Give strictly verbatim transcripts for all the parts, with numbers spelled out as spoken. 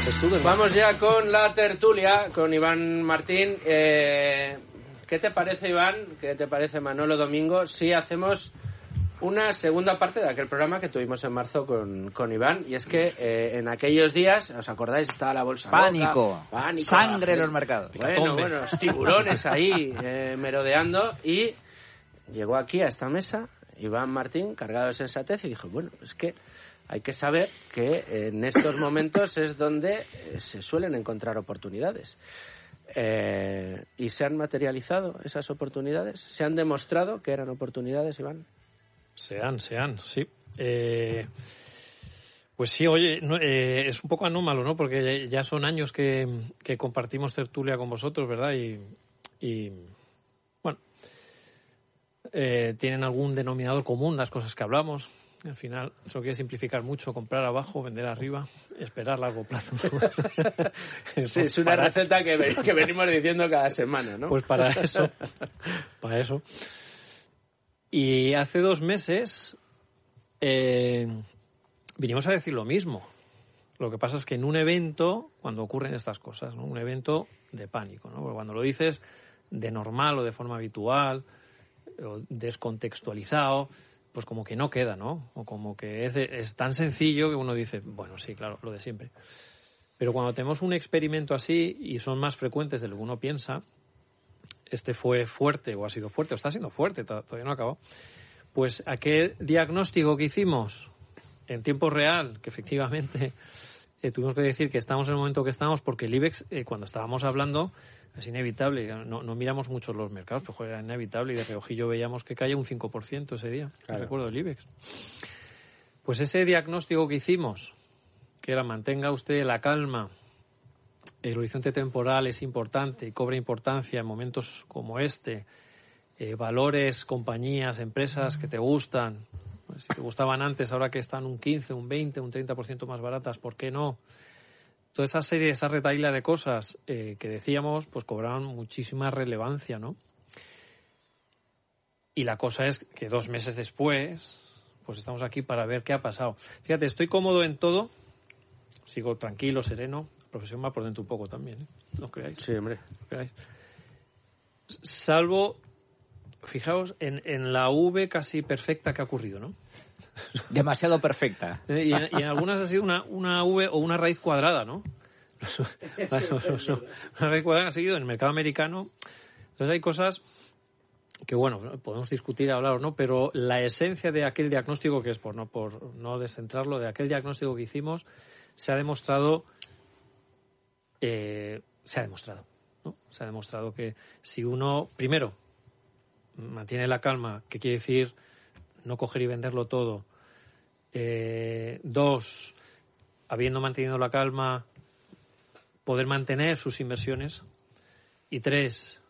Pues vamos ya con la tertulia, con Iván Martín. Eh, ¿Qué te parece, Iván? ¿Qué te parece, Manolo Domingo? Si hacemos una segunda parte de aquel programa que tuvimos en marzo con, con Iván, y es que eh, en aquellos días, ¿os acordáis? Estaba la bolsa pánico, loca, pánico, sangre en los mercados, bueno, bueno, los tiburones ahí eh, merodeando, y llegó aquí a esta mesa Iván Martín cargado de sensatez y dijo, bueno, es que hay que saber que en estos momentos es donde eh, se suelen encontrar oportunidades. Eh, ¿Y se han materializado esas oportunidades? ¿Se han demostrado que eran oportunidades, Iván? Se han, se han, sí. Eh, pues sí, oye, no, eh, es un poco anómalo, ¿no? Porque ya son años que, que compartimos tertulia con vosotros, ¿verdad? Y, y bueno, eh, tienen algún denominador común las cosas que hablamos. Al final, eso quiere simplificar mucho, comprar abajo, vender arriba, esperar largo plazo. Sí, es una para... receta que, ven, que venimos diciendo cada semana, ¿no? Pues para eso, para eso. Y hace dos meses eh, vinimos a decir lo mismo. Lo que pasa es que en un evento, cuando ocurren estas cosas, ¿no? Un evento de pánico, ¿no? Porque cuando lo dices de normal o de forma habitual, o descontextualizado, pues como que no queda, ¿no? O como que es, es tan sencillo que uno dice, bueno, sí, claro, lo de siempre. Pero cuando tenemos un experimento así y son más frecuentes de lo que uno piensa, este fue fuerte o ha sido fuerte o está siendo fuerte, todavía no ha acabado, pues aquel diagnóstico que hicimos en tiempo real, que efectivamente eh, tuvimos que decir que estamos en el momento que estamos porque el IBEX, eh, cuando estábamos hablando, es inevitable, no, no miramos mucho los mercados, pero joder, era inevitable y de reojillo veíamos que caía un cinco por ciento ese día, claro. Recuerdo del IBEX. Pues ese diagnóstico que hicimos, que era mantenga usted la calma, el horizonte temporal es importante y cobra importancia en momentos como este, eh, valores, compañías, empresas que te gustan, pues si te gustaban antes, ahora que están un quince, un veinte, un treinta por ciento más baratas, ¿por qué no? Toda esa serie, esa retahíla de cosas eh, que decíamos, pues cobraron muchísima relevancia, ¿no? Y la cosa es que dos meses después, pues estamos aquí para ver qué ha pasado. Fíjate, estoy cómodo en todo, sigo tranquilo, sereno. La profesión va por dentro un poco también, ¿eh? ¿No creáis? Sí, hombre. ¿No creáis? Salvo, fijaos, en, en la V casi perfecta que ha ocurrido, ¿no? Demasiado perfecta. Y en, y en algunas ha sido una, una V o una raíz cuadrada, ¿no? Una raíz cuadrada ha seguido en el mercado americano. Entonces hay cosas que, bueno, podemos discutir, hablar o no, pero la esencia de aquel diagnóstico, que es por no, por no descentrarlo, de aquel diagnóstico que hicimos, se ha demostrado... Eh, se ha demostrado, ¿no? Se ha demostrado que si uno, primero, mantiene la calma, que quiere decir no coger y venderlo todo, eh, dos, habiendo mantenido la calma, poder mantener sus inversiones, y tres,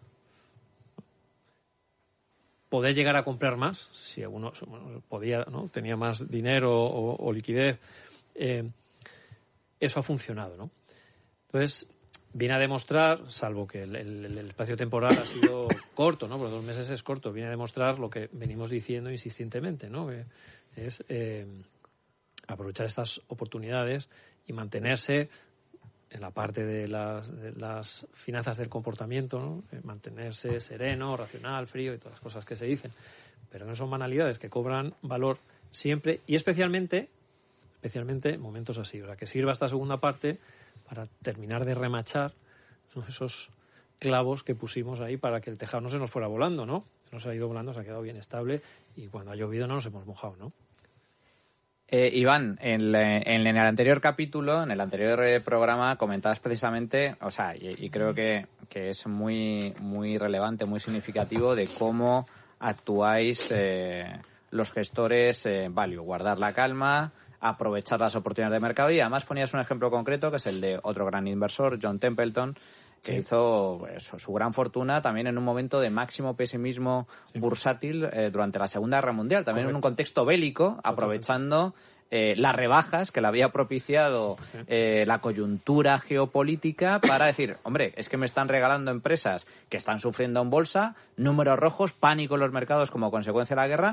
poder llegar a comprar más, si alguno bueno, podía, ¿no? Tenía más dinero o, o liquidez, eh, eso ha funcionado, ¿no? Entonces, viene a demostrar, salvo que el, el, el espacio temporal ha sido corto, ¿no? Porque dos meses es corto, viene a demostrar lo que venimos diciendo insistentemente, ¿no? Que es eh, aprovechar estas oportunidades y mantenerse en la parte de las, de las finanzas del comportamiento, ¿no? Eh, mantenerse sereno, racional, frío y todas las cosas que se dicen. Pero no son banalidades que cobran valor siempre y especialmente, especialmente en momentos así. O sea, que sirva esta segunda parte para terminar de remachar esos clavos que pusimos ahí para que el tejado no se nos fuera volando, ¿no? No se ha ido volando, se ha quedado bien estable y cuando ha llovido no nos hemos mojado, ¿no? Eh, Iván, en, en, en el anterior capítulo, en el anterior programa, comentabas precisamente, o sea, y, y creo que, que es muy, muy relevante, muy significativo de cómo actuáis eh, los gestores eh, value, guardar la calma, aprovechar las oportunidades de mercado, y además ponías un ejemplo concreto que es el de otro gran inversor, John Templeton, que sí. hizo eso, su gran fortuna también en un momento de máximo pesimismo sí. bursátil eh, durante la Segunda Guerra Mundial, también Correcto. En un contexto bélico, aprovechando eh, las rebajas que le había propiciado eh, la coyuntura geopolítica para decir, hombre, es que me están regalando empresas que están sufriendo en bolsa, números rojos, pánico en los mercados como consecuencia de la guerra,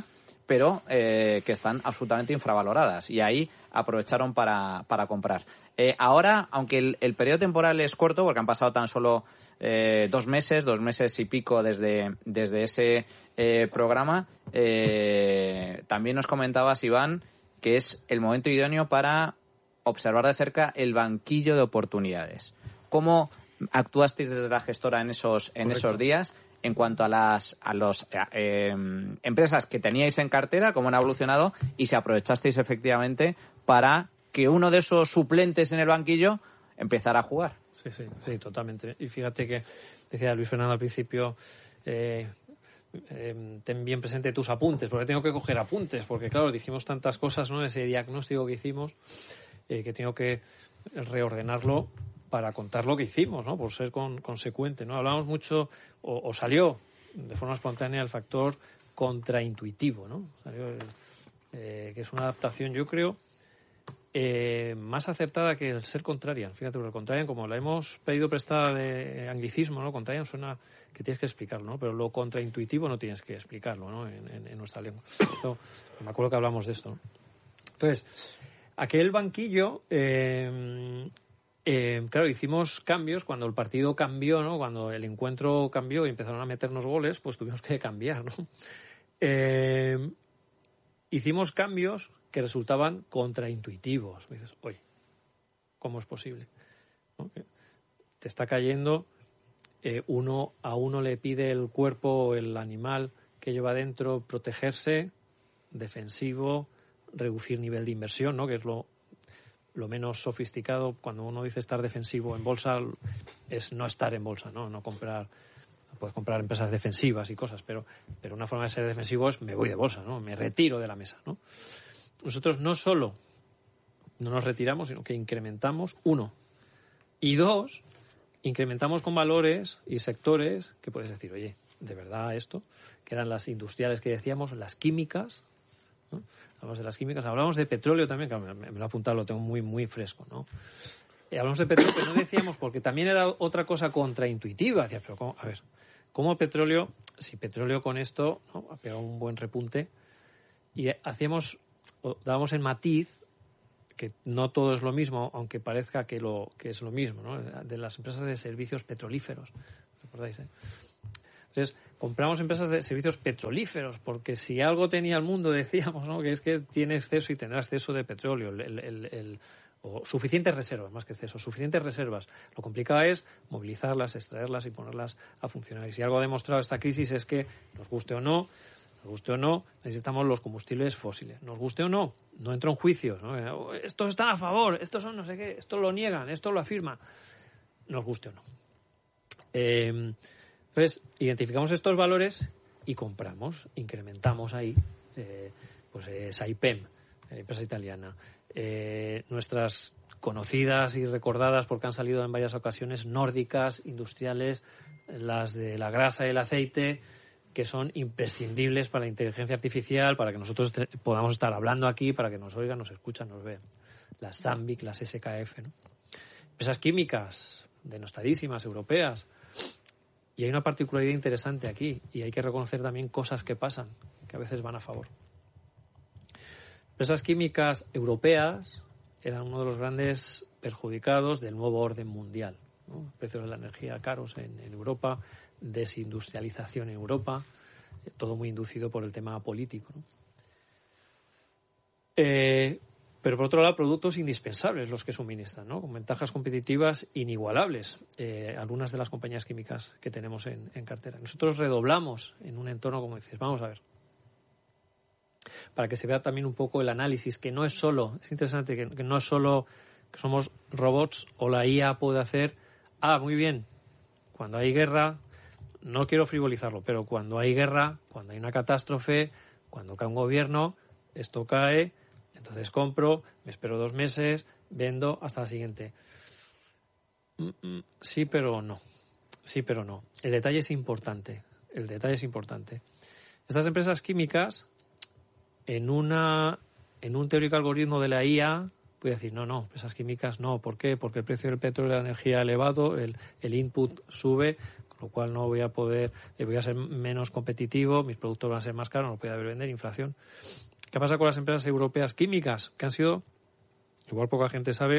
pero eh, que están absolutamente infravaloradas. Y ahí aprovecharon para, para comprar. Eh, ahora, aunque el, el periodo temporal es corto, porque han pasado tan solo eh, dos meses, dos meses y pico desde, desde ese eh, programa, eh, también nos comentabas, Iván, que es el momento idóneo para observar de cerca el banquillo de oportunidades. ¿Cómo actuasteis desde la gestora en esos, en esos días en cuanto a las a los eh, empresas que teníais en cartera, cómo han evolucionado y si aprovechasteis efectivamente para que uno de esos suplentes en el banquillo empezara a jugar? Sí, sí, sí, totalmente. Y fíjate que decía Luis Fernando al principio, eh, eh, ten bien presente tus apuntes, porque tengo que coger apuntes, porque claro, dijimos tantas cosas, ¿no? Ese diagnóstico que hicimos, eh, que tengo que reordenarlo para contar lo que hicimos, ¿no? Por ser con, consecuente, ¿no? Hablamos mucho, o, o salió de forma espontánea el factor contraintuitivo, ¿no? Salió el, eh, que es una adaptación, yo creo, eh, más acertada que el ser contrarian. Fíjate, porque el contrarian, como la hemos pedido prestada de anglicismo, ¿no? Contrarian suena que tienes que explicarlo, ¿no? Pero lo contraintuitivo no tienes que explicarlo, ¿no? En, en, en nuestra lengua. Esto, me acuerdo que hablamos de esto, ¿no? Entonces, aquel banquillo, eh, eh, claro, hicimos cambios cuando el partido cambió, ¿no? Cuando el encuentro cambió y empezaron a meternos goles, pues tuvimos que cambiar, ¿no? Eh, hicimos cambios que resultaban contraintuitivos. Me dices, oye, ¿cómo es posible? ¿No? Te está cayendo, eh, uno a uno le pide el cuerpo, el animal que lleva dentro, protegerse, defensivo, reducir nivel de inversión, ¿no? Que es lo, lo menos sofisticado. Cuando uno dice estar defensivo en bolsa, es no estar en bolsa, ¿no? No comprar, puedes comprar empresas defensivas y cosas, pero, pero una forma de ser defensivo es me voy de bolsa, ¿no? Me retiro de la mesa, ¿no? Nosotros no solo no nos retiramos, sino que incrementamos, uno. Y dos, incrementamos con valores y sectores que puedes decir, oye, de verdad esto, que eran las industriales que decíamos, las químicas, ¿no? Hablamos de las químicas, hablamos de petróleo también, que me, me lo he apuntado, lo tengo muy, muy fresco, ¿no? Eh, hablamos de petróleo, pero no decíamos, porque también era otra cosa contraintuitiva. Decía, pero ¿cómo? A ver, ¿cómo el petróleo, si petróleo con esto, ¿no? Ha pegado un buen repunte, y hacíamos, o dábamos en matiz, que no todo es lo mismo, aunque parezca que lo que es lo mismo, ¿no? De las empresas de servicios petrolíferos, ¿recordáis? Eh? Entonces, compramos empresas de servicios petrolíferos, porque si algo tenía el mundo, decíamos, ¿no? Que es que tiene exceso y tendrá exceso de petróleo, el, el, el, el, o suficientes reservas, más que exceso, suficientes reservas. Lo complicado es movilizarlas, extraerlas y ponerlas a funcionar. Y si algo ha demostrado esta crisis es que, nos guste o no, nos guste o no, necesitamos los combustibles fósiles. Nos guste o no, no entro en juicios, ¿no? Estos están a favor, estos son no sé qué, esto lo niegan, esto lo afirman. Nos guste o no. Eh, entonces, identificamos estos valores y compramos, incrementamos ahí, eh, pues eh, Saipem, la empresa italiana, eh, nuestras conocidas y recordadas porque han salido en varias ocasiones, nórdicas, industriales, las de la grasa y el aceite, que son imprescindibles para la inteligencia artificial, para que nosotros te, podamos estar hablando aquí, para que nos oigan, nos escuchan, nos vean. Las Zambic, las S K F, ¿no? Empresas químicas, denostadísimas, europeas. Y hay una particularidad interesante aquí, y hay que reconocer también cosas que pasan, que a veces van a favor. Empresas químicas europeas eran uno de los grandes perjudicados del nuevo orden mundial, ¿no? Precios de la energía caros en, en Europa, desindustrialización en Europa, eh, todo muy inducido por el tema político, ¿no? Eh, pero por otro lado, productos indispensables los que suministran, ¿no? Con ventajas competitivas inigualables, eh, algunas de las compañías químicas que tenemos en, en cartera. Nosotros redoblamos en un entorno, como dices, vamos a ver, para que se vea también un poco el análisis, que no es solo, es interesante que, que no es solo que somos robots o la I A puede hacer, ah, muy bien, cuando hay guerra, no quiero frivolizarlo, pero cuando hay guerra, cuando hay una catástrofe, cuando cae un gobierno, esto cae, entonces compro, me espero dos meses, vendo hasta la siguiente. Sí, pero no. Sí, pero no. El detalle es importante. El detalle es importante. Estas empresas químicas, en una en un teórico algoritmo de la I A, puede decir, no, no, empresas químicas no. ¿Por qué? Porque el precio del petróleo y la energía elevado, el, el input sube, con lo cual no voy a poder, eh, voy a ser menos competitivo, mis productos van a ser más caros, no voy a poder vender, inflación. ¿Qué pasa con las empresas europeas químicas? Que han sido, igual poca gente sabe,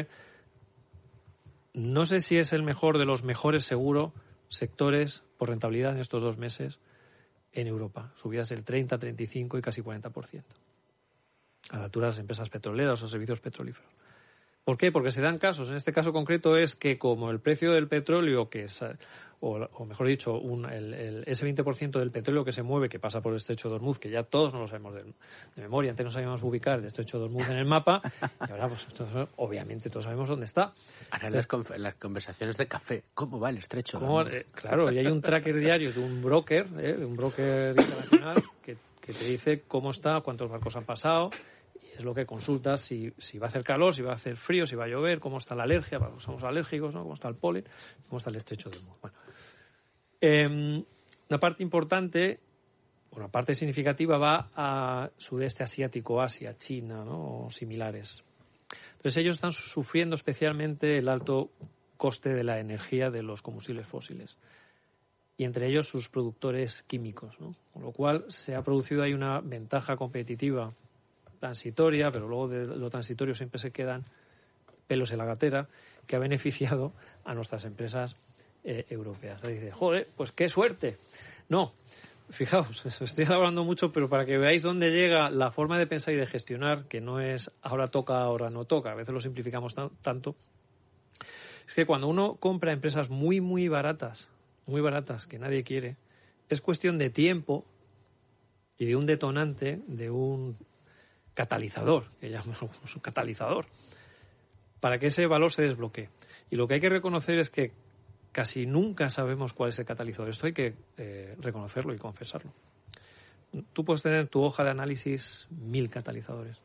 no sé si es el mejor de los mejores seguro sectores por rentabilidad en estos dos meses en Europa. Subidas del treinta, treinta y cinco y casi cuarenta por ciento. A la altura de las empresas petroleras o servicios petrolíferos. ¿Por qué? Porque se dan casos. En este caso concreto es que como el precio del petróleo, que es, o, o mejor dicho, un, el, el, ese veinte por ciento del petróleo que se mueve, que pasa por el estrecho de Hormuz, que ya todos no lo sabemos de, de memoria, antes no sabíamos ubicar el estrecho de Hormuz en el mapa, y ahora pues todos, obviamente todos sabemos dónde está. Ahora en las, conf- en las conversaciones de café, ¿cómo va el estrecho de ¿Cómo, Hormuz? eh, claro, y hay un tracker diario de un broker, eh, de un broker internacional, que, que te dice cómo está, cuántos barcos han pasado. Es lo que consultas, si, si va a hacer calor, si va a hacer frío, si va a llover, cómo está la alergia, bueno, somos alérgicos, ¿no? Cómo está el polen, cómo está el estrecho de Hormuz. Bueno, eh, una parte importante, una parte significativa va a sudeste asiático, Asia, China, ¿no? O similares. Entonces ellos están sufriendo especialmente el alto coste de la energía de los combustibles fósiles y entre ellos sus productores químicos, ¿no? Con lo cual se ha producido ahí una ventaja competitiva transitoria, pero luego de lo transitorio siempre se quedan pelos en la gatera, que ha beneficiado a nuestras empresas eh, europeas. Y dice, joder, pues qué suerte. No, fijaos, estoy hablando mucho, pero para que veáis dónde llega la forma de pensar y de gestionar, que no es ahora toca, ahora no toca, a veces lo simplificamos tan, tanto, es que cuando uno compra empresas muy, muy baratas, muy baratas, que nadie quiere, es cuestión de tiempo y de un detonante, de un catalizador, que llamamos un catalizador, para que ese valor se desbloquee. Y lo que hay que reconocer es que casi nunca sabemos cuál es el catalizador. Esto hay que eh, reconocerlo y confesarlo. Tú puedes tener en tu hoja de análisis mil catalizadores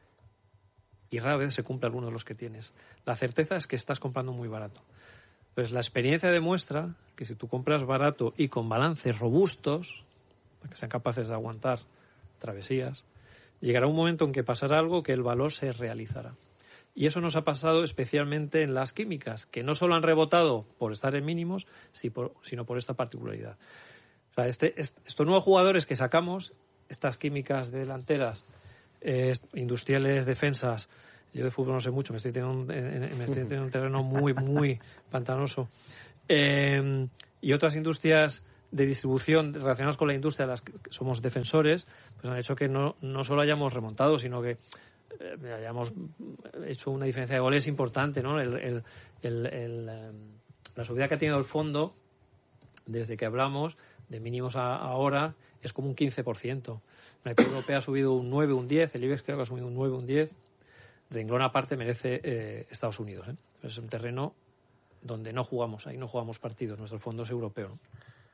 y rara vez se cumple alguno de los que tienes. La certeza es que estás comprando muy barato. Pues la experiencia demuestra que si tú compras barato y con balances robustos, para que sean capaces de aguantar travesías, llegará un momento en que pasará algo que el valor se realizará. Y eso nos ha pasado especialmente en las químicas, que no solo han rebotado por estar en mínimos, sino por esta particularidad. O sea, este, este, estos nuevos jugadores que sacamos, estas químicas delanteras, eh, industriales, defensas, yo de fútbol no sé mucho, me estoy teniendo un, me estoy teniendo un terreno muy, muy pantanoso, eh, y otras industrias de distribución relacionadas con la industria de las que somos defensores, pues han hecho que no, no solo hayamos remontado, sino que eh, hayamos hecho una diferencia de goles importante, ¿no? El, el, el, el, eh, la subida que ha tenido el fondo desde que hablamos de mínimos a, a ahora es como un quince por ciento. La economía europea ha subido un nueve, un diez, el IBEX creo que ha subido un nueve, un diez. Renglón aparte merece eh, Estados Unidos, ¿eh? Es un terreno donde no jugamos, ahí no jugamos partidos, nuestro fondo es europeo, ¿no?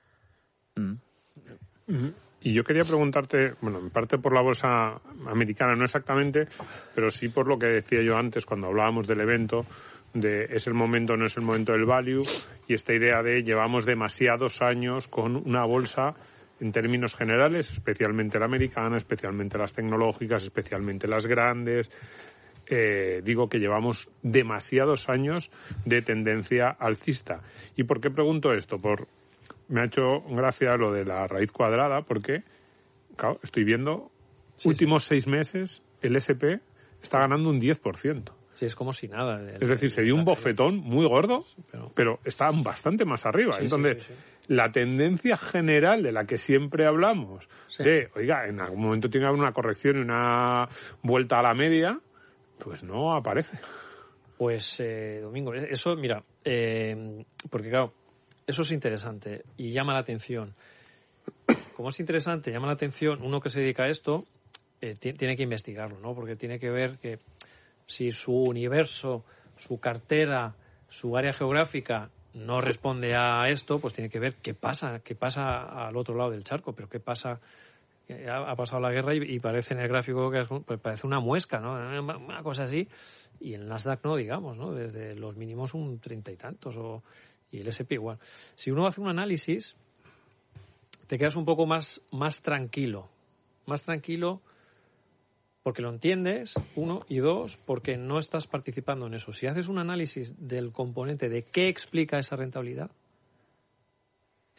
Y yo quería preguntarte, bueno, en parte por la bolsa americana, no exactamente, pero sí por lo que decía yo antes cuando hablábamos del evento, de es el momento, no es el momento del value, y esta idea de llevamos demasiados años con una bolsa en términos generales, especialmente la americana, especialmente las tecnológicas, especialmente las grandes. Eh, digo que llevamos demasiados años de tendencia alcista. ¿Y por qué pregunto esto? Por Me ha hecho gracia lo de la raíz cuadrada, porque, claro, estoy viendo, sí, últimos sí. seis meses, el ese and pe está ganando un diez por ciento. Sí, es como si nada. El, es decir, el, se dio un bofetón muy gordo, pero, pero está bastante más arriba. Sí, Entonces, sí, sí, sí. la tendencia general de la que siempre hablamos, sí. de, oiga, en algún momento tiene que haber una corrección y una vuelta a la media, pues no aparece. Pues, eh, Domingo, eso, mira, eh, porque claro, eso es interesante y llama la atención. Como es interesante, llama la atención, uno que se dedica a esto eh, t- tiene que investigarlo, ¿no? Porque tiene que ver que si su universo, su cartera, su área geográfica no responde a esto, pues tiene que ver qué pasa, qué pasa al otro lado del charco, pero qué pasa. Ha, ha pasado la guerra y, y parece en el gráfico que es, pues parece una muesca, ¿no? Una cosa así. Y el Nasdaq no, digamos, ¿no? Desde los mínimos un treinta y tantos o y el ese and pe igual. Si uno hace un análisis, te quedas un poco más, más tranquilo. Más tranquilo porque lo entiendes, uno, y dos, porque no estás participando en eso. Si haces un análisis del componente de qué explica esa rentabilidad,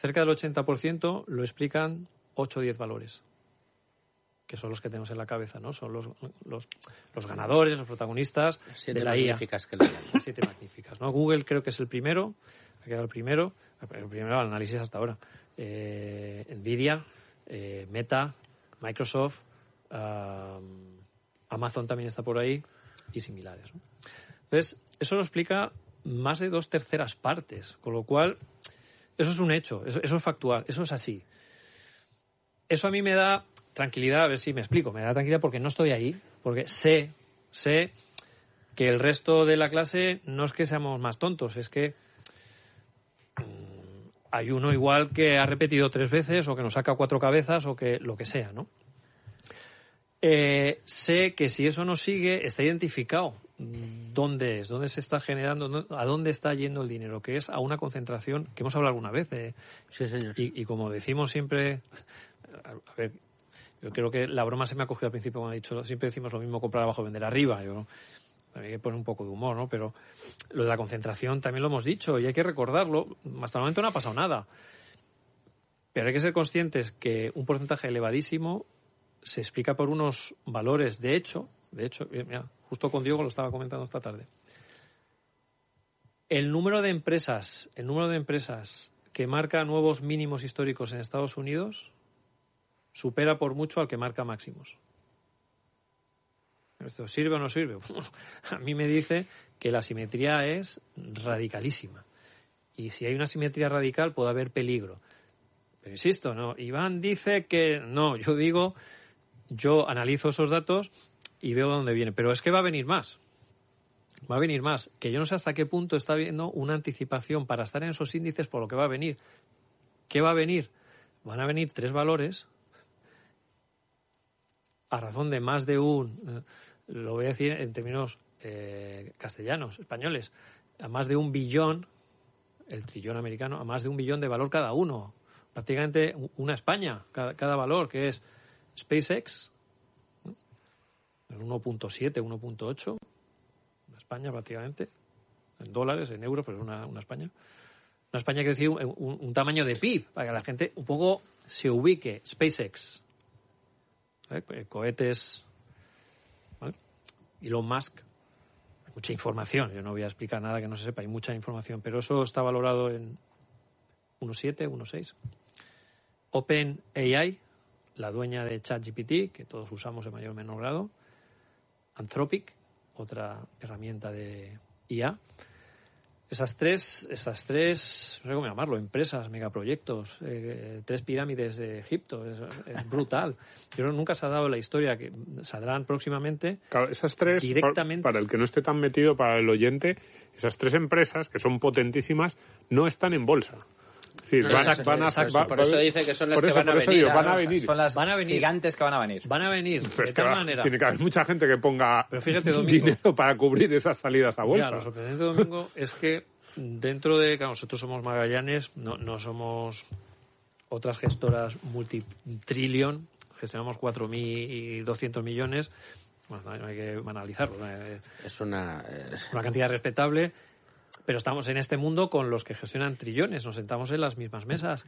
cerca del ochenta por ciento lo explican ocho o diez valores, que son los que tenemos en la cabeza, ¿no? Son los, los, los ganadores, los protagonistas Siete de la I A. magníficas que le llaman. Siete magníficas, ¿no? Google creo que es el primero, ha quedado el primero, el primero al análisis hasta ahora. Eh, Nvidia, eh, Meta, Microsoft, um, Amazon también está por ahí y similares, ¿no? Entonces, eso lo explica más de dos terceras partes, con lo cual, eso es un hecho, eso, eso es factual, eso es así. Eso a mí me da tranquilidad, a ver si me explico, me da tranquilidad porque no estoy ahí, porque sé, sé que el resto de la clase no es que seamos más tontos, es que mmm, hay uno igual que ha repetido tres veces o que nos saca cuatro cabezas o que lo que sea, ¿no? Eh, sé que si eso no sigue, está identificado dónde es, dónde se está generando, a dónde está yendo el dinero, que es a una concentración que hemos hablado alguna vez. Eh, sí, señor. Y, y como decimos siempre, a ver, yo creo que la broma se me ha cogido al principio cuando he dicho, siempre decimos lo mismo, comprar abajo, vender arriba. Yo, también hay que poner un poco de humor, ¿no? Pero lo de la concentración también lo hemos dicho y hay que recordarlo. Hasta el momento no ha pasado nada. Pero hay que ser conscientes que un porcentaje elevadísimo se explica por unos valores. De hecho, de hecho, mira, justo con Diego lo estaba comentando esta tarde. El número de empresas, el número de empresas que marca nuevos mínimos históricos en Estados Unidos supera por mucho al que marca máximos. ¿Esto sirve o no sirve? A mí me dice que la simetría es radicalísima. Y si hay una simetría radical puede haber peligro. Pero insisto, no. Iván dice que no. Yo digo, yo analizo esos datos y veo dónde viene. Pero es que va a venir más. Va a venir más. Que yo no sé hasta qué punto está habiendo una anticipación para estar en esos índices por lo que va a venir. ¿Qué va a venir? Van a venir tres valores a razón de más de un, lo voy a decir en términos eh, castellanos, españoles, a más de un billón, el trillón americano, a más de un billón de valor cada uno. Prácticamente una España, cada, cada valor, que es SpaceX, uno punto siete, uno punto ocho, una España prácticamente, en dólares, en euros, pero es una, una España. Una España que decir un, un, un tamaño de P I B, para que la gente un poco se ubique. SpaceX, ¿eh? Cohetes, ¿vale? Elon Musk, hay mucha información, yo no voy a explicar nada que no se sepa, hay mucha información, pero eso está valorado en uno punto siete, uno punto seis. OpenAI, la dueña de ChatGPT, que todos usamos en mayor o menor grado. Anthropic, otra herramienta de I A. Esas tres, esas tres, no sé cómo llamarlo, empresas, megaproyectos, eh, tres pirámides de Egipto, es, es brutal. Yo creo que nunca se ha dado la historia, que saldrán próximamente. Claro, esas tres, directamente. Para, para el que no esté tan metido, para el oyente, esas tres empresas, que son potentísimas, no están en bolsa. Es decir, van, exacto, van a, exacto. Va, por eso dice que son las por que eso, van, a por eso venir, digo, van a venir. Son las van a venir. gigantes que van a venir. Van a venir, Pues de tal va, manera. Tiene que haber mucha gente que ponga Pero fíjate, Domingo, dinero para cubrir esas salidas a bolsa. Mira, lo sorprendente, Domingo, es que dentro de, claro, nosotros somos Magallanes, no, no somos otras gestoras multitrillion, gestionamos cuatro mil doscientos millones, bueno, no hay que analizarlo, es una, es una cantidad respetable, pero estamos en este mundo con los que gestionan trillones, nos sentamos en las mismas mesas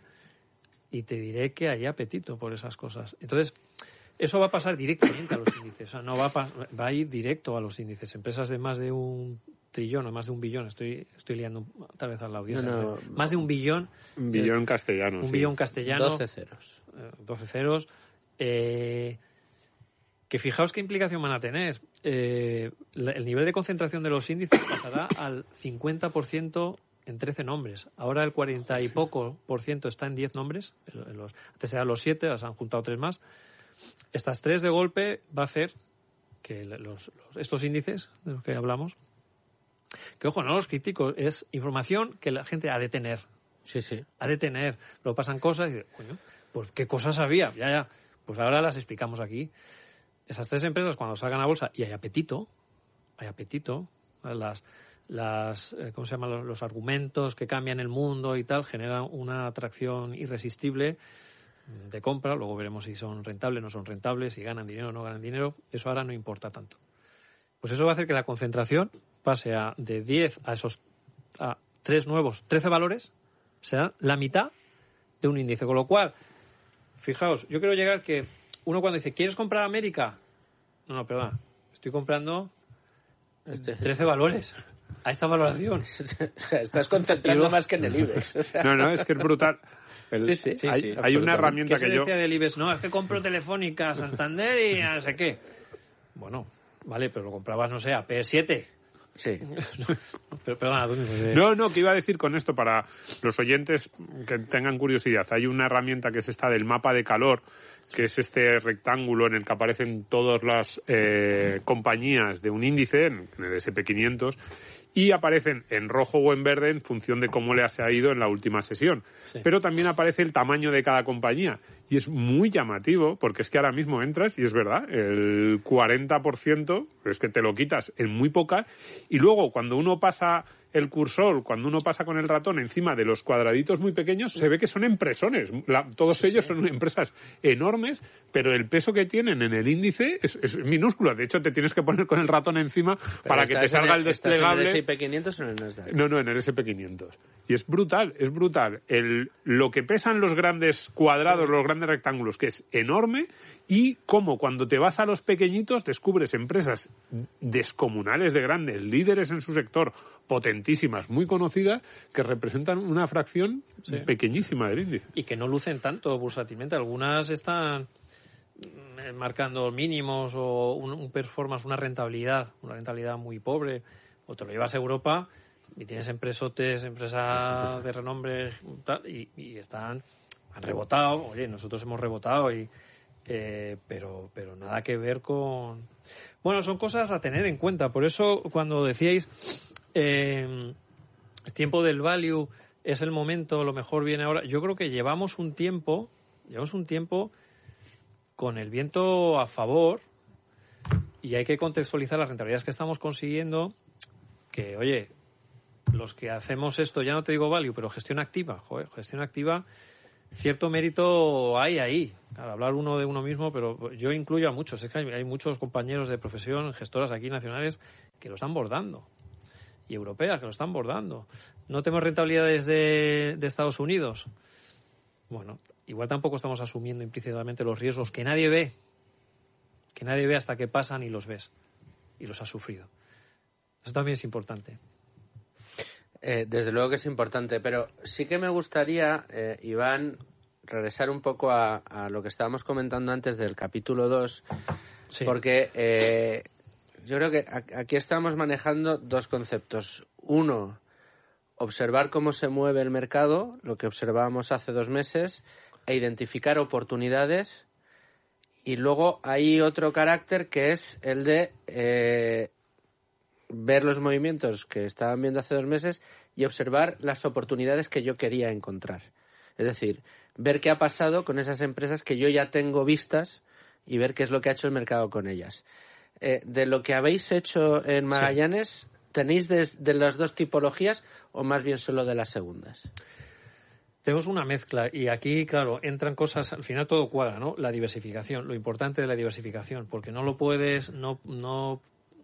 y te diré que hay apetito por esas cosas. Entonces, eso va a pasar directamente a los índices, o sea, no va a, va a ir directo a los índices. Empresas de más de un trillón o más de un billón, estoy estoy liando tal vez a la audiencia, no, no, más de un billón. Un billón castellano. Un sí. billón castellano. doce ceros. Eh, doce ceros. Eh, que fijaos qué implicación van a tener. Eh, la, el nivel de concentración de los índices pasará al cincuenta por ciento en trece nombres. Ahora el cuarenta y poco por ciento está en diez nombres. En los, antes eran los siete, las han juntado tres más. Estas tres de golpe va a hacer que los, los, estos índices de los que hablamos, que ojo, no los critico, es información que la gente ha de tener. Sí, sí. Ha de tener. Luego pasan cosas y dice, coño, pues qué cosas había. Ya, ya. Pues ahora las explicamos aquí. Esas tres empresas cuando salgan a bolsa y hay apetito, hay apetito, las, las ¿cómo se llaman? Los, los argumentos que cambian el mundo y tal generan una atracción irresistible de compra. Luego veremos si son rentables, no son rentables, si ganan dinero o no ganan dinero. Eso ahora no importa tanto. Pues eso va a hacer que la concentración pase a de diez a esos a tres nuevos, trece valores, será la mitad de un índice. Con lo cual, fijaos, yo quiero llegar que uno cuando dice, ¿quieres comprar América? No, no, perdón, estoy comprando Este... trece valores a esta valoración. Estás concentrando más que en el IBEX. No, no, es que es brutal. El, sí, sí, sí, hay, sí, hay una herramienta ¿Qué se que yo... decía del IBEX? No, es que compro Telefónica, Santander y no sé qué. Bueno, vale, pero lo comprabas, no sé, a P siete. Sí. Pero, perdona, tú mismo. Eh. No, no, que iba a decir con esto para los oyentes que tengan curiosidad. Hay una herramienta que es esta del mapa de calor, que es este rectángulo en el que aparecen todas las eh, compañías de un índice, en el ese and pe quinientos, y aparecen en rojo o en verde en función de cómo le ha ido en la última sesión. Sí. Pero también aparece el tamaño de cada compañía. Y es muy llamativo, porque es que ahora mismo entras, y es verdad, el cuarenta por ciento es que te lo quitas en muy poca, y luego cuando uno pasa el cursor, cuando uno pasa con el ratón encima de los cuadraditos muy pequeños, se ve que son empresones. La, todos sí, ellos sí. son empresas enormes, pero el peso que tienen en el índice es, es minúsculo. De hecho, te tienes que poner con el ratón encima pero para que te salga el, el desplegable. ¿Estás en el ese and pe quinientos o en el Nasdaq? No, no, en el ese and pe quinientos. Y es brutal, es brutal. El, lo que pesan los grandes cuadrados, los grandes rectángulos, que es enorme, y cómo cuando te vas a los pequeñitos descubres empresas descomunales de grandes, líderes en su sector, potentísimas, muy conocidas, que representan una fracción sí. pequeñísima del índice. Y que no lucen tanto bursátilmente. Algunas están marcando mínimos o un, un performance, una rentabilidad, una rentabilidad muy pobre. O te lo llevas a Europa y tienes empresotes, empresas de renombre tal, y, y están, han rebotado. Oye, nosotros hemos rebotado y Eh, pero pero nada que ver con... Bueno, son cosas a tener en cuenta. Por eso, cuando decíais eh, es tiempo del value, es el momento, lo mejor viene ahora, yo creo que llevamos un tiempo llevamos un tiempo con el viento a favor, y hay que contextualizar las rentabilidades que estamos consiguiendo, que, oye, los que hacemos esto, ya no te digo value, pero gestión activa, joder, gestión activa, cierto mérito hay ahí. Claro, hablar uno de uno mismo, pero yo incluyo a muchos. Es que hay, hay muchos compañeros de profesión, gestoras aquí nacionales, que lo están bordando. Y europeas que lo están bordando. No tenemos rentabilidades de, de Estados Unidos. Bueno, igual tampoco estamos asumiendo implícitamente los riesgos que nadie ve. Que nadie ve hasta que pasan y los ves. Y los has sufrido. Eso también es importante. Eh, desde luego que es importante, pero sí que me gustaría, eh, Iván, regresar un poco a, a lo que estábamos comentando antes del capítulo dos, sí. porque eh, yo creo que aquí estamos manejando dos conceptos. Uno, observar cómo se mueve el mercado, lo que observábamos hace dos meses, e identificar oportunidades. Y luego hay otro carácter que es el de eh, ver los movimientos que estaban viendo hace dos meses y observar las oportunidades que yo quería encontrar. Es decir, ver qué ha pasado con esas empresas que yo ya tengo vistas y ver qué es lo que ha hecho el mercado con ellas. Eh, de lo que habéis hecho en Magallanes, sí. ¿tenéis de, de las dos tipologías o más bien solo de las segundas? Tenemos una mezcla y aquí, claro, entran cosas, al final todo cuadra, ¿no? La diversificación, lo importante de la diversificación, porque no lo puedes, no, no,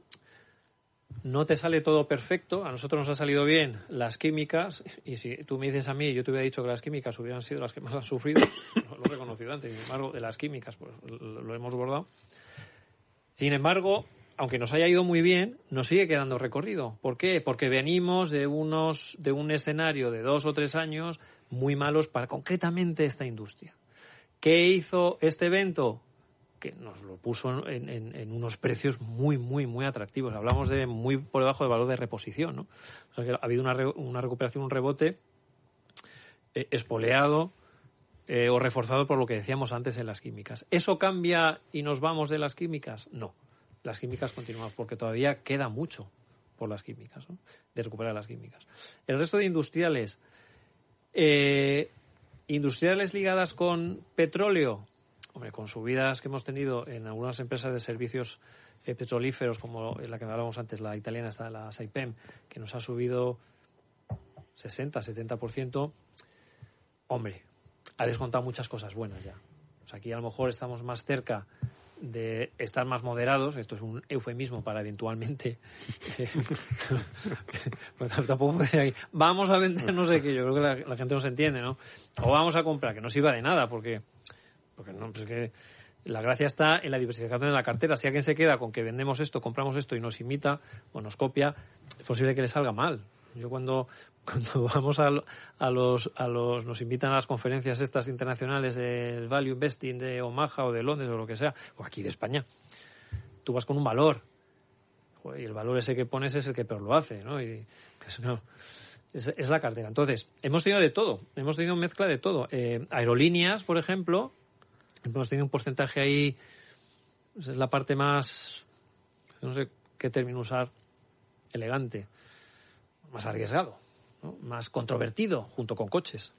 no te sale todo perfecto. A nosotros nos ha salido bien las químicas, y si tú me dices a mí, yo te hubiera dicho que las químicas hubieran sido las que más han sufrido, lo he reconocido antes, sin embargo, de las químicas, pues lo, lo hemos bordado. Sin embargo, aunque nos haya ido muy bien, nos sigue quedando recorrido. ¿Por qué? Porque venimos de unos, de un escenario de dos o tres años muy malos para concretamente esta industria. ¿Qué hizo este evento? Que nos lo puso en, en, en unos precios muy, muy, muy atractivos. Hablamos de muy por debajo del valor de reposición, ¿no? O sea que ha habido una, re, una recuperación, un rebote eh, espoleado eh, o reforzado por lo que decíamos antes en las químicas. ¿Eso cambia y nos vamos de las químicas? No. Las químicas continúan porque todavía queda mucho por las químicas, ¿no? De recuperar las químicas. El resto de industriales... Eh, industriales ligadas con petróleo, hombre, con subidas que hemos tenido en algunas empresas de servicios eh, petrolíferos, como la que hablábamos antes, la italiana, está la Saipem, que nos ha subido sesenta, setenta por ciento, hombre, ha descontado muchas cosas buenas ya. O sea, aquí a lo mejor estamos más cerca de estar más moderados. Esto es un eufemismo para eventualmente pues tampoco puede decir aquí, vamos a vender no sé qué, yo creo que la, la gente no se entiende, ¿no? O vamos a comprar, que no sirva de nada, porque porque no, pues que la gracia está en la diversificación de la cartera. Si alguien se queda con que vendemos esto, compramos esto y nos imita o nos copia, es posible que le salga mal. Yo cuando cuando vamos a, a los a los nos invitan a las conferencias estas internacionales del Value Investing de Omaha o de Londres o lo que sea, o aquí de España, tú vas con un valor, joder, y el valor ese que pones es el que peor lo hace, ¿no? Y pues no, es, es la cartera. Entonces, hemos tenido de todo, hemos tenido mezcla de todo. Eh, aerolíneas, por ejemplo, hemos tenido un porcentaje ahí, pues es la parte más, no sé qué término usar, elegante, más arriesgado, ¿no? Más controvertido, junto con coches.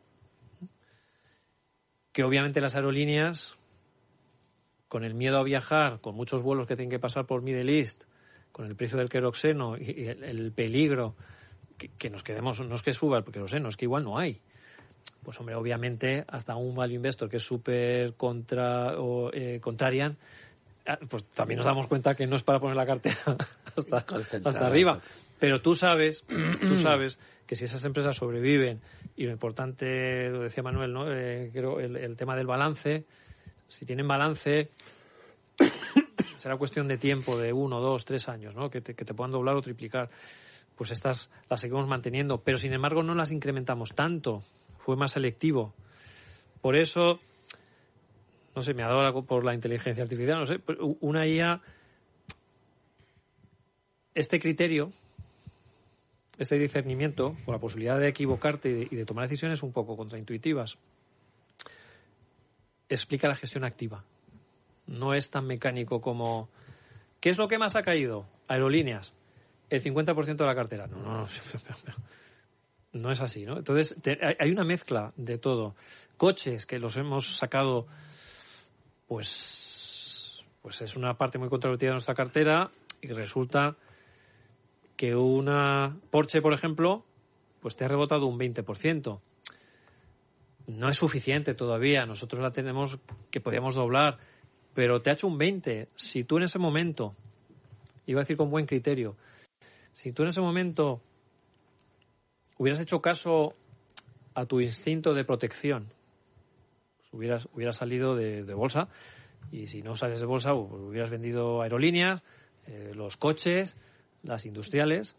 Que obviamente las aerolíneas, con el miedo a viajar, con muchos vuelos que tienen que pasar por Middle East, con el precio del queroxeno y el, el peligro, que, que nos quedemos, no es que suba el queroxeno, es que igual no hay. Pues hombre, obviamente, hasta un value investor que es súper contra, o, eh, contrarian, pues también nos damos cuenta que no es para poner la cartera hasta, hasta arriba. Pero tú sabes, tú sabes que si esas empresas sobreviven, y lo importante, lo decía Manuel, ¿no? Eh, creo el, el tema del balance, si tienen balance, será cuestión de tiempo, de uno, dos, tres años, ¿no? Que te, que te puedan doblar o triplicar. Pues estas las seguimos manteniendo, pero sin embargo no las incrementamos tanto, fue más selectivo. Por eso, no sé, me ha dado por la inteligencia artificial, no sé, una I A, este criterio, este discernimiento, con la posibilidad de equivocarte y de, y de tomar decisiones un poco contraintuitivas, explica la gestión activa. No es tan mecánico como ¿qué es lo que más ha caído? Aerolíneas, el cincuenta por ciento de la cartera. No, no, no, no es así, ¿no? Entonces, te, hay una mezcla de todo. Coches, que los hemos sacado, pues, pues es una parte muy controvertida de nuestra cartera, y resulta que una Porsche, por ejemplo, pues te ha rebotado un veinte por ciento. No es suficiente todavía. Nosotros la tenemos que podíamos doblar, pero te ha hecho un veinte. Si tú en ese momento, iba a decir con buen criterio, si tú en ese momento hubieras hecho caso a tu instinto de protección, pues hubieras, hubieras salido de, de bolsa, y si no sales de bolsa, pues hubieras vendido aerolíneas, eh, los coches, las industriales.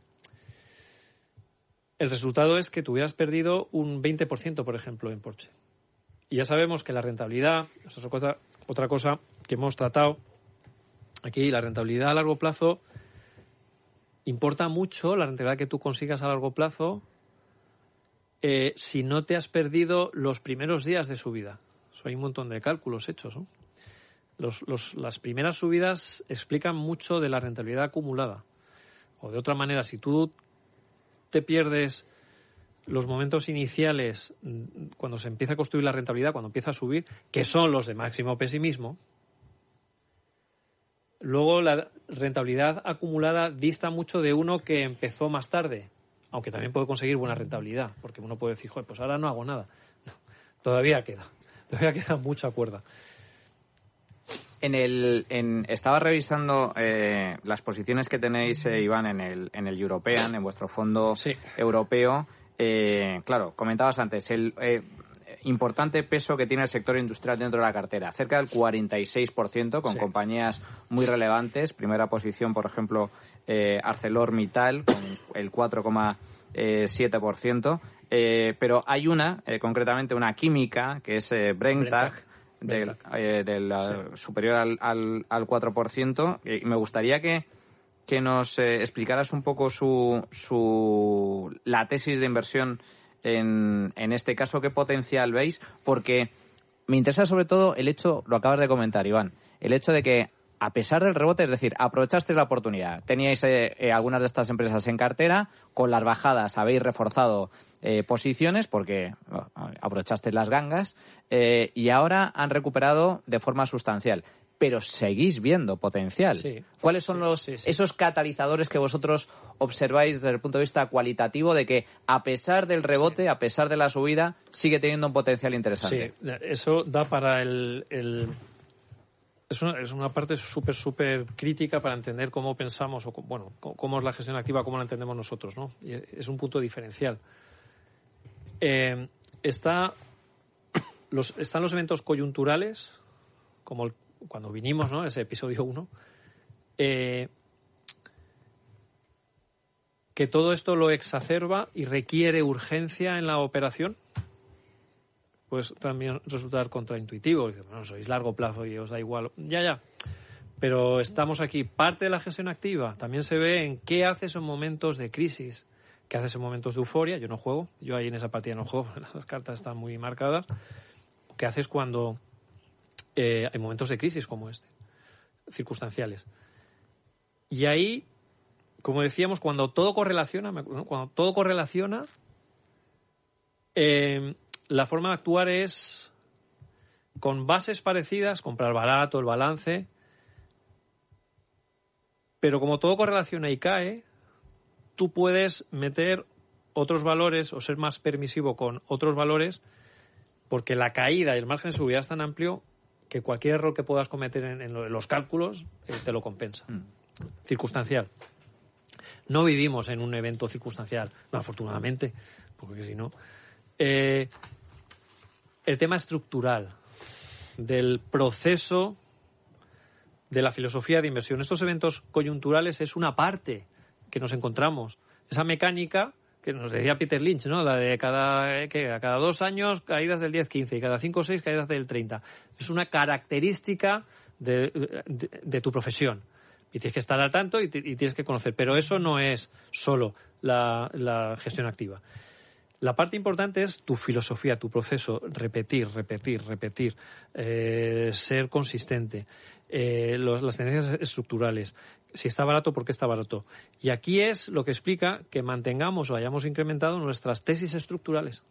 El resultado es que tú hubieras perdido un veinte por ciento, por ejemplo, en Porsche. Y ya sabemos que la rentabilidad, eso es otra, otra cosa que hemos tratado aquí, la rentabilidad a largo plazo, importa mucho la rentabilidad que tú consigas a largo plazo eh, si no te has perdido los primeros días de subida. Eso hay un montón de cálculos hechos, ¿no? Los, los, las primeras subidas explican mucho de la rentabilidad acumulada. O de otra manera, si tú te pierdes los momentos iniciales cuando se empieza a construir la rentabilidad, cuando empieza a subir, que son los de máximo pesimismo, luego la rentabilidad acumulada dista mucho de uno que empezó más tarde, aunque también puede conseguir buena rentabilidad, porque uno puede decir, joder, pues ahora no hago nada. No, todavía queda, todavía queda mucha cuerda. En el, en, estaba revisando eh, las posiciones que tenéis, eh, Iván, en el, en el European, en vuestro fondo sí. europeo. Eh, claro, comentabas antes, el eh, importante peso que tiene el sector industrial dentro de la cartera, cerca del cuarenta y seis por ciento, con sí. compañías muy relevantes. Primera posición, por ejemplo, eh, ArcelorMittal, con el cuatro coma siete por ciento. Eh, pero hay una, eh, concretamente una química, que es eh, Brenntag, Brenntag. del, eh, del sí. superior al, al, al cuatro por ciento. Y me gustaría que, que nos eh, explicaras un poco su, su la tesis de inversión en, en este caso, qué potencial veis, porque me interesa sobre todo el hecho, lo acabas de comentar, Iván, el hecho de que a pesar del rebote, es decir, aprovechasteis la oportunidad, teníais eh, eh, algunas de estas empresas en cartera, con las bajadas habéis reforzado eh, posiciones porque bueno, aprovechasteis las gangas eh, y ahora han recuperado de forma sustancial. Pero seguís viendo potencial. Sí. ¿Cuáles son los sí, sí. esos catalizadores que vosotros observáis desde el punto de vista cualitativo de que a pesar del rebote, sí. a pesar de la subida, sigue teniendo un potencial interesante? Sí, eso da para el... el... es una, es una parte súper, súper crítica para entender cómo pensamos, o bueno, cómo es la gestión activa, cómo la entendemos nosotros, ¿no? Y es un punto diferencial. Eh, está, los, están los eventos coyunturales, como el, cuando vinimos, ¿no? Ese episodio uno. Eh, que todo esto lo exacerba y requiere urgencia en la operación, pues también resultar contraintuitivo. Dice, bueno, sois largo plazo y os da igual. Ya, ya. Pero estamos aquí. Parte de la gestión activa también se ve en qué haces en momentos de crisis, qué haces en momentos de euforia. Yo no juego. Yo ahí en esa partida no juego. Las cartas están muy marcadas. ¿Qué haces cuando eh, hay momentos de crisis como este? Circunstanciales. Y ahí, como decíamos, cuando todo correlaciona, ¿no? cuando todo correlaciona, eh, la forma de actuar es con bases parecidas, comprar barato, el balance, pero como todo correlaciona y cae, tú puedes meter otros valores o ser más permisivo con otros valores, porque la caída y el margen de subida es tan amplio que cualquier error que puedas cometer en, en los cálculos eh, te lo compensa. Mm. Circunstancial. No vivimos en un evento circunstancial, no, afortunadamente, porque si no... Eh, el tema estructural del proceso de la filosofía de inversión. Estos eventos coyunturales es una parte que nos encontramos. Esa mecánica que nos decía Peter Lynch, ¿no? La de cada, que cada dos años caídas del diez quince y cada cinco o seis caídas del treinta. Es una característica de, de, de tu profesión. Y tienes que estar al tanto y, te, y tienes que conocer. Pero eso no es solo la, la gestión activa. La parte importante es tu filosofía, tu proceso, repetir, repetir, repetir, eh, ser consistente, eh, los, las tendencias estructurales, si está barato, ¿por qué está barato? Y aquí es lo que explica que mantengamos o hayamos incrementado nuestras tesis estructurales.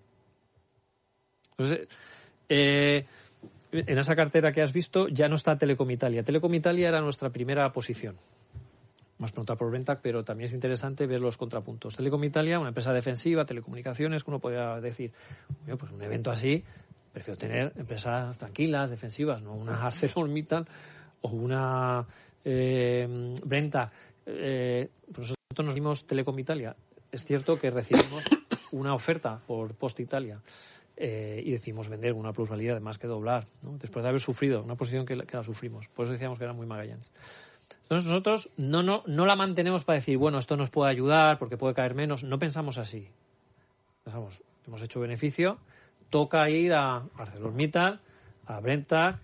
Entonces, eh, en esa cartera que has visto ya no está Telecom Italia. Telecom Italia era nuestra primera posición. Más pregunta por Brentac, pero también es interesante ver los contrapuntos. Telecom Italia, una empresa defensiva, telecomunicaciones, que uno podría decir, bueno, pues un evento así, prefiero tener empresas tranquilas, defensivas, no una ArcelorMittal o una eh, Brentac. Eh, pues nosotros nos dimos Telecom Italia. Es cierto que recibimos una oferta por Post Italia eh, y decidimos vender una plusvalía de más que doblar, ¿no? Después de haber sufrido una posición que, que la sufrimos. Por eso decíamos que era muy Magallanes. Entonces nosotros no, no, no la mantenemos para decir, bueno, esto nos puede ayudar porque puede caer menos. No pensamos así. Pensamos, hemos hecho beneficio, toca ir a ArcelorMittal, a Brentac,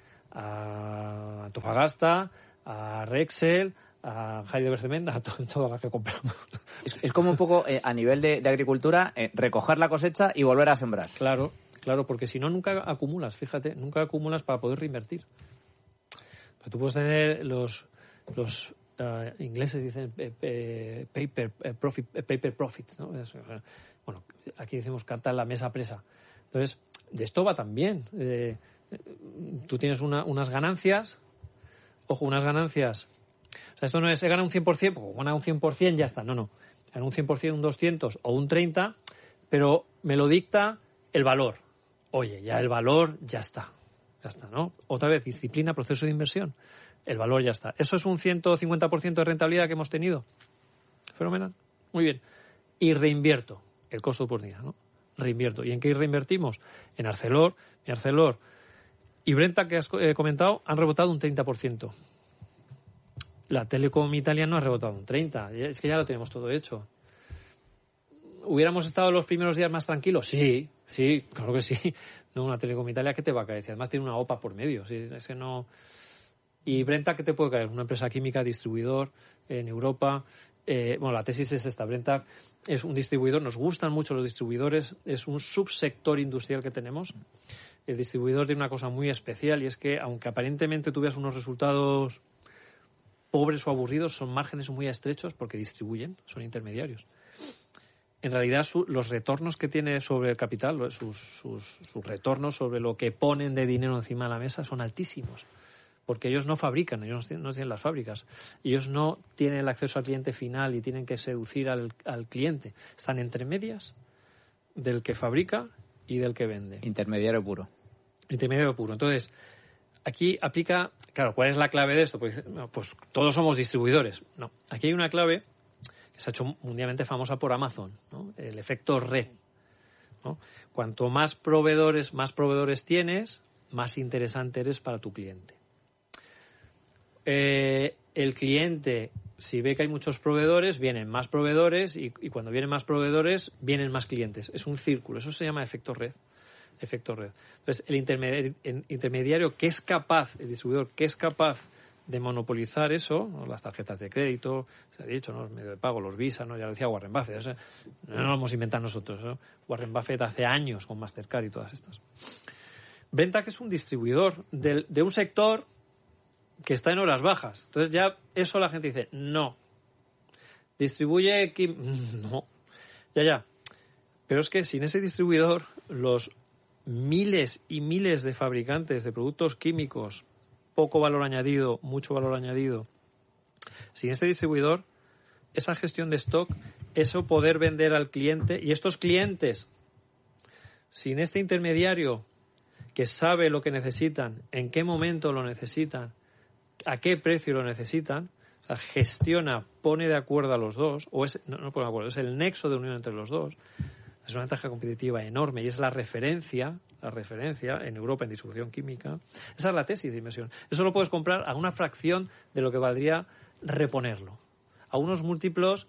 a Antofagasta, a Rexel, a Heidelberg-Cement, a to- todas las que compramos. Es, es como un poco, eh, a nivel de, de agricultura, eh, recoger la cosecha y volver a sembrar. Claro, claro, porque si no nunca acumulas, fíjate, nunca acumulas para poder reinvertir. Pero tú puedes tener los... Los uh, ingleses dicen eh, eh, paper eh, profit, eh, paper profit, ¿no? Es, eh, bueno, aquí decimos carta en la mesa presa. Entonces, de esto va también. Eh, tú tienes una, unas ganancias, ojo, unas ganancias. O sea, esto no es, he ganado un cien por ciento, pues gana un cien por ciento, ya está. No, no. Gana un cien por ciento, un doscientos o un treinta, pero me lo dicta el valor. Oye, ya el valor ya está. Ya está, ¿no? Otra vez, disciplina, proceso de inversión. El valor ya está. Eso es un ciento cincuenta por ciento de rentabilidad que hemos tenido. Fenomenal. Muy bien. Y reinvierto. El costo de oportunidad, ¿no? Reinvierto. ¿Y en qué reinvertimos? En Arcelor. En Arcelor y Brentac, que has eh, comentado, han rebotado un treinta por ciento. La Telecom Italia no ha rebotado un treinta por ciento. Es que ya lo tenemos todo hecho. ¿Hubiéramos estado los primeros días más tranquilos? Sí, sí, claro que sí. No, una Telecom Italia, ¿qué te va a caer? Si además tiene una O P A por medio. Si es que no... ¿Y Brentac qué te puede caer? Una empresa química, distribuidor en Europa. Eh, bueno, la tesis es esta. Brentac es un distribuidor. Nos gustan mucho los distribuidores. Es un subsector industrial que tenemos. El distribuidor tiene una cosa muy especial y es que, aunque aparentemente tuvieras unos resultados pobres o aburridos, son márgenes muy estrechos porque distribuyen, son intermediarios. En realidad, su, los retornos que tiene sobre el capital, sus, sus, sus retornos sobre lo que ponen de dinero encima de la mesa son altísimos. Porque ellos no fabrican, ellos no tienen las fábricas. Ellos no tienen el acceso al cliente final y tienen que seducir al, al cliente. Están entre medias del que fabrica y del que vende. Intermediario puro. Intermediario puro. Entonces, aquí aplica, claro, ¿cuál es la clave de esto? Pues, no, pues todos somos distribuidores. No, aquí hay una clave que se ha hecho mundialmente famosa por Amazon, ¿no? El efecto red, ¿no? Cuanto más proveedores, más proveedores tienes, más interesante eres para tu cliente. Eh, el cliente, si ve que hay muchos proveedores, vienen más proveedores y, y cuando vienen más proveedores, vienen más clientes. Es un círculo, eso se llama efecto red. Efecto red. Entonces, el intermediario, el intermediario que es capaz, el distribuidor que es capaz de monopolizar eso, ¿no? Las tarjetas de crédito, se ha dicho, ¿no? Los medios de pago, los Visa, ¿no? Ya lo decía Warren Buffett, o sea, no lo hemos inventado nosotros, ¿no? Warren Buffett hace años con Mastercard y todas estas. Brenta, que es un distribuidor de, de un sector que está en horas bajas. Entonces ya eso la gente dice, no. Distribuye... No. Ya, ya. Pero es que sin ese distribuidor, los miles y miles de fabricantes de productos químicos, poco valor añadido, mucho valor añadido, sin ese distribuidor, esa gestión de stock, eso poder vender al cliente, y estos clientes, sin este intermediario que sabe lo que necesitan, en qué momento lo necesitan, a qué precio lo necesitan, o sea, gestiona, pone de acuerdo a los dos, o es, no, no pone de acuerdo, es el nexo de unión entre los dos. Es una ventaja competitiva enorme y es la referencia, la referencia en Europa en distribución química. Esa es la tesis de inversión. Eso lo puedes comprar a una fracción de lo que valdría reponerlo. A unos múltiplos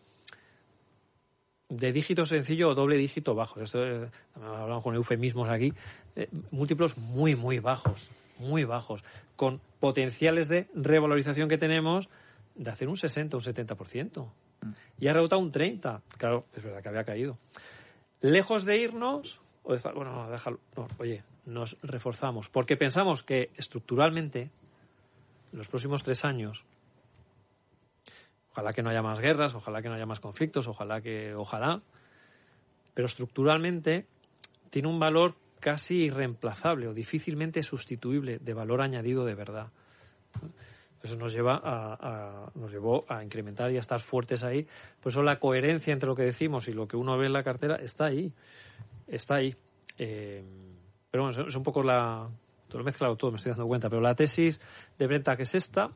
de dígito sencillo o doble dígito bajo. Esto eh, hablamos con eufemismos aquí. Eh, múltiplos muy, muy bajos. Muy bajos. Con potenciales de revalorización que tenemos de hacer un sesenta, un setenta por ciento. Y ha rebotado un treinta. Claro, es verdad que había caído. Lejos de irnos, o de, bueno, no, déjalo, no, oye, nos reforzamos, porque pensamos que estructuralmente, en los próximos tres años, ojalá que no haya más guerras, ojalá que no haya más conflictos, ojalá que, ojalá, pero estructuralmente tiene un valor casi irreemplazable o difícilmente sustituible de valor añadido de verdad. Eso nos lleva a, a, nos llevó a incrementar y a estar fuertes ahí. Por eso la coherencia entre lo que decimos y lo que uno ve en la cartera está ahí. Está ahí. Eh, pero bueno, es un poco la... Todo lo he mezclado todo, me estoy dando cuenta. Pero la tesis de Brenta, que es esta,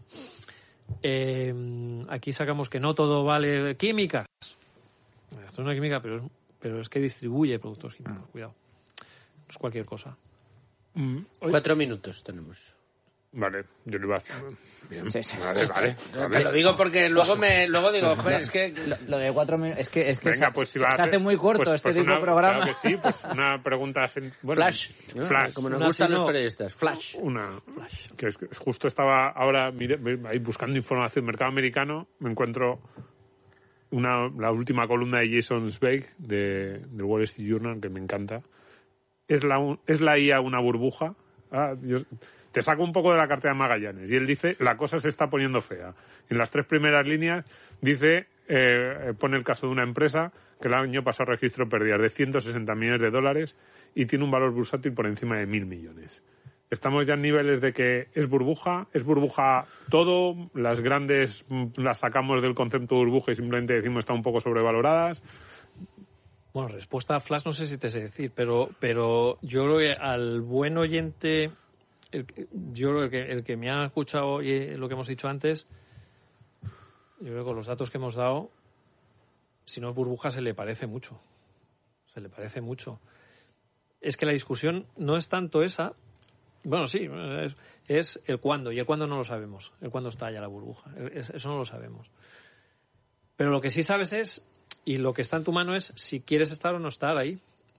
eh, aquí sacamos que no todo vale químicas. Esto es una química, pero es, pero es que distribuye productos químicos. Cuidado. No es cualquier cosa. Mm, Cuatro minutos tenemos. Vale, yo lo iba a... Bien, Sí, sí. vale, vale. vale. Te lo digo porque luego me luego digo, joder, es que... Lo, lo de cuatro minutos, es que, es que Venga, se, pues, si se, va a se hacer- hace muy corto pues- este pues tipo una- de programa. Claro que sí, pues una pregunta... sen- Bueno, Flash, ¿no? Flash. Como nos Una gustan si los no- periodistas. Flash. Una, que es, que justo estaba ahora mire, ahí buscando información mercado americano, me encuentro una, la última columna de Jason Zweig de, del Wall Street Journal, que me encanta. ¿Es la, un- ¿es la I A una burbuja? Ah, yo- te saco un poco de la cartera de Magallanes. Y él dice, la cosa se está poniendo fea. En las tres primeras líneas dice, eh, pone el caso de una empresa que el año pasado registró pérdidas de ciento sesenta millones de dólares y tiene un valor bursátil por encima de mil millones. Estamos ya en niveles de que es burbuja, es burbuja todo, las grandes mm, las sacamos del concepto de burbuja y simplemente decimos están un poco sobrevaloradas. Bueno, respuesta a Flash no sé si te sé decir, pero, pero yo creo que al buen oyente, el, yo creo que el que me ha escuchado y lo que hemos dicho antes, yo creo que con los datos que hemos dado, si no es burbuja se le parece mucho. Se le parece mucho. Es que la discusión no es tanto esa, bueno, sí, es, es el cuándo, y el cuándo no lo sabemos, el cuándo estalla la burbuja, es, eso no lo sabemos. Pero lo que sí sabes es, y lo que está en tu mano es si quieres estar o no estar ahí.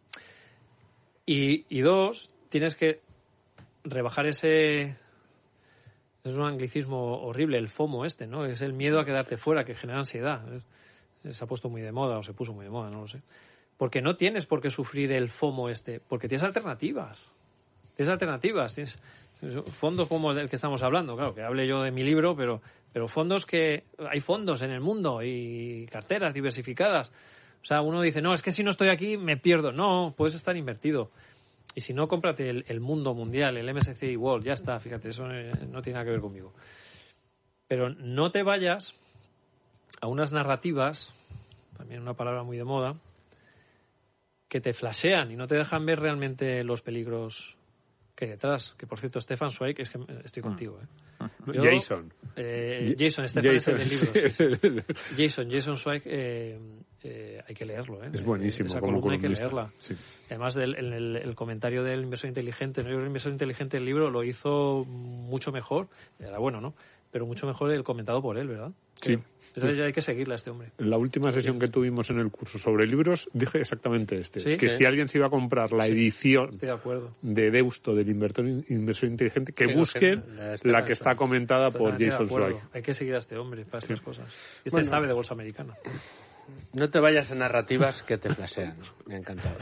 Y, y dos, tienes que rebajar ese... Es un anglicismo horrible, el FOMO este, ¿no? Es el miedo a quedarte fuera, que genera ansiedad. Es, se ha puesto muy de moda, o se puso muy de moda, no lo sé. Porque no tienes por qué sufrir el FOMO este, porque tienes alternativas. Tienes alternativas, tienes fondos como el que estamos hablando, claro, que hable yo de mi libro, pero, pero fondos que... Hay fondos en el mundo y carteras diversificadas. O sea, uno dice, no, es que si no estoy aquí me pierdo. No, puedes estar invertido. Y si no, cómprate el, el mundo mundial, el M S C I World, ya está, fíjate, eso no tiene nada que ver conmigo. Pero no te vayas a unas narrativas, también una palabra muy de moda, que te flashean y no te dejan ver realmente los peligros que hay detrás. Que por cierto, Stefan Zweig, es que estoy contigo. ¿eh? Yo, Jason. Eh, Jason, Stefan Jason, es el del libro. Jason, Jason Zweig, eh, eh, hay que leerlo. ¿eh? Es buenísimo. Esa como columna hay que columnista. leerla. Sí. Además, del, el, el, el comentario del inversor inteligente, ¿no? Yo creo que el inversor inteligente del libro lo hizo mucho mejor. Era bueno, ¿no? Pero mucho mejor el comentado por él, ¿verdad? Sí. Creo. Entonces ya hay que seguirle a este hombre. En la última sesión que tuvimos en el curso sobre libros dije exactamente este, ¿Sí? que ¿Sí? si alguien se iba a comprar la edición Estoy de acuerdo. de Deusto del inversor, inversor inteligente, que Sí, busquen la, la que está comentada por Totalmente de Jason acuerdo. Zweig. Hay que seguir a este hombre para estas Sí. cosas. Este Bueno. sabe de bolsa americana. No te vayas a narrativas que te flasean. Me ha encantado.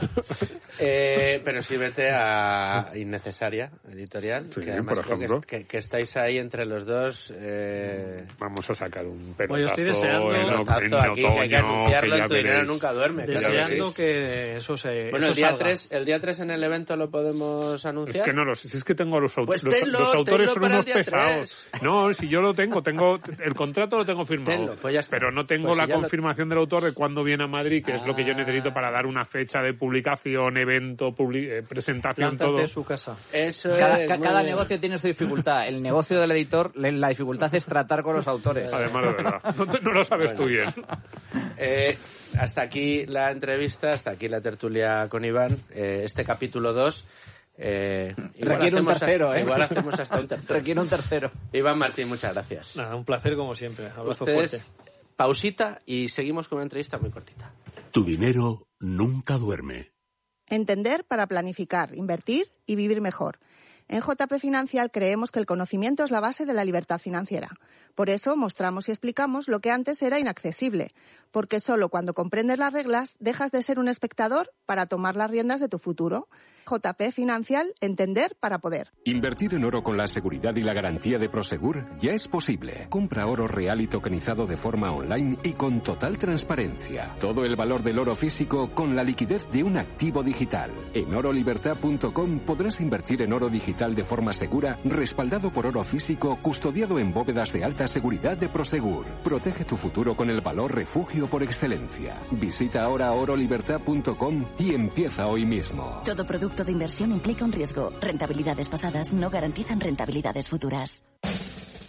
Eh, pero sí vete a Innecesaria, editorial, Sí, que además por creo que, ejemplo. que, que estáis ahí entre los dos. Eh, Vamos a sacar un Bueno, yo pelotazo, estoy deseando- en, o- pelotazo en aquí, que hay que otoño, anunciarlo que en ya Tu Dinero veréis. Nunca Duerme. claro que Deseando sí. que eso se Bueno, eso el día, salga. tres, el día tres en el evento lo podemos anunciar. Es que no lo sé, si es que tengo a los, aut- Pues los, tenlo, los autores tenlo son para unos el día pesados. No, si yo lo tengo, tengo el contrato lo tengo firmado, Tenlo, pues ya está. pero no tengo Pues si la ya lo- confirmación del autor de cuándo viene a Madrid, que es lo que yo necesito para dar una fecha de publicación, evento, publi- eh, presentación, Plántate todo. en su casa. Eso Cada, es. ca- muy cada bien. negocio tiene su dificultad. El negocio del editor, le- la dificultad es tratar con los autores. Además, de verdad, no, te- no lo sabes tú bien. Eh, hasta aquí la entrevista, hasta aquí la tertulia con Iván. Eh, este capítulo dos. Eh, igual Requiere un hacemos tercero, hasta, ¿eh? Igual hacemos hasta un tercero. Requiere un tercero. Iván Martín, muchas gracias. Nada, un placer como siempre. Abrazo Ustedes, fuerte. pausita y seguimos con una entrevista muy cortita. Tu dinero nunca duerme. Entender para planificar, invertir y vivir mejor. En J P Financial creemos que el conocimiento es la base de la libertad financiera. Por eso mostramos y explicamos lo que antes era inaccesible, porque solo cuando comprendes las reglas dejas de ser un espectador para tomar las riendas de tu futuro. J P Financial, entender para poder. Invertir en oro con la seguridad y la garantía de Prosegur ya es posible. Compra oro real y tokenizado de forma online y con total transparencia. Todo el valor del oro físico con la liquidez de un activo digital. En oro libertad punto com podrás invertir en oro digital de forma segura, respaldado por oro físico, custodiado en bóvedas de alta seguridad de Prosegur. Protege tu futuro con el valor refugio por excelencia. Visita ahora oro libertad punto com y empieza hoy mismo. Todo producto de inversión implica un riesgo. Rentabilidades pasadas no garantizan rentabilidades futuras.